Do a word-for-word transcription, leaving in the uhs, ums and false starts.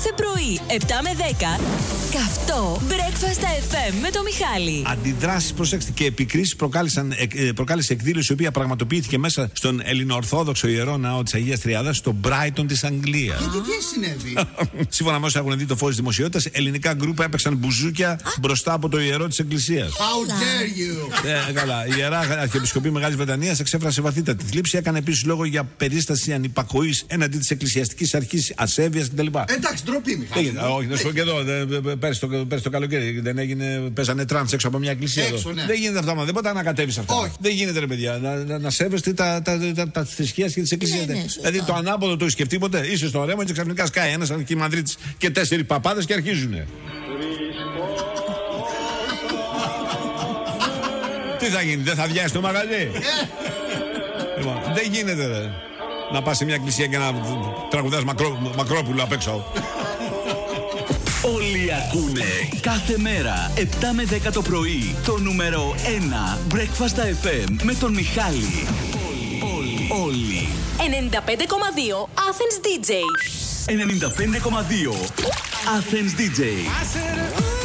Κάθε πρωί, επτά με δέκα, καυτό Breakfast εφ εμ με το Μιχάλη. Αντιδράσεις, προσέξτε, και επικρίσεις προκάλεσε εκδήλωση η οποία πραγματοποιήθηκε μέσα στον Ελληνοορθόδοξο Ιερό Ναό της Αγίας Τριάδας στο Brighton της Αγγλίας. Γιατί τι συνέβη? Σύμφωνα με όσα έχουν δει το φως της δημοσιότητας, ελληνικά γκρουπ έπαιξαν μπουζούκια μπροστά από το ιερό της Εκκλησίας. How dare you! Ε, καλά. Η Ιερά Αρχιεπισκοπή Μεγάλης Βρετανίας εξέφρασε βαθύτατη θλίψη, έκανε επίσης λόγο για περίσταση ανυπακοής έναντι της εκκλησιαστικής αρχής, ασέβειας κτλ. Εντάξει, ντροπή, Μιχάλη. Όχι, να σου πω και εδώ, πέρσι το, πέρσι το καλοκαίρι δεν έγινε, πέσανε τρανς έξω από μια εκκλησία. Έξω, εδώ. Ναι. Δεν γίνεται αυτά, μα δεν μπορεί να ανακατεύεις αυτά. Όχι. Δεν γίνεται, ρε παιδιά, να, να, να σέβεστε τα, τα, τα, τα, τα θρησκείας και τις εκκλησίες. Ναι, ναι, δηλαδή το ανάποδο το έχει σκεφτεί ποτέ. Είσαι στο ρέμα και ξαφνικά σκάει ένας Αρχιμανδρίτης και τέσσερις παπάδες και αρχίζουνε. Τι θα γίνει, δεν θα βιάσει το μαγαζί? Λοιπόν, δεν γίνεται, ρε. Να πας σε μια εκκλησία και να τραγουδάς μακρό, Μακρόπουλο απ' έξω. Όλοι ακούνε κάθε μέρα επτά με δέκα το πρωί το νούμερο ένα Breakfast εφ εμ με τον Μιχάλη. Όλοι. Όλοι. ενενήντα πέντε κόμμα δύο Athens ντι τζέι. ενενήντα πέντε κόμμα δύο Athens ντι τζέι.